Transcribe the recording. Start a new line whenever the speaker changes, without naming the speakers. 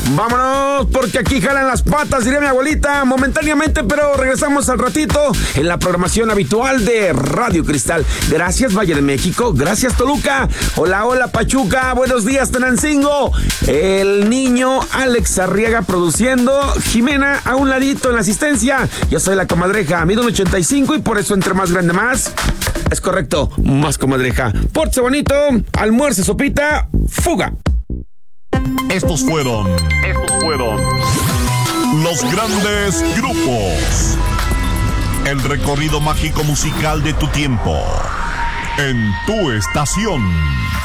Vámonos, porque aquí jalan las patas, diría mi abuelita, momentáneamente, pero regresamos al ratito en la programación habitual de Radio Cristal. Gracias, Valle de México. Gracias, Toluca. Hola, hola, Pachuca. Buenos días, Tenancingo. El niño Alex Arriaga produciendo. Jimena a un ladito en la asistencia. Yo soy la comadreja, mido 1.85 y por eso entre más grande más. Es correcto, más comadreja. Pórtese bonito, almuerce sopita, fuga.
Estos fueron los grandes grupos. El recorrido mágico musical de tu tiempo. En tu estación.